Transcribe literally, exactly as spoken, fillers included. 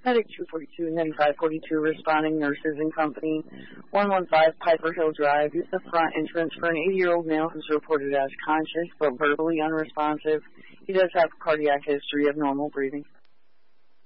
Medic two forty-two, ninety-five forty-two, responding nurses and company, one one five Piper Hill Drive. Use the front entrance for an eighty-year-old male who's reported as conscious but verbally unresponsive. He does have cardiac history of normal breathing.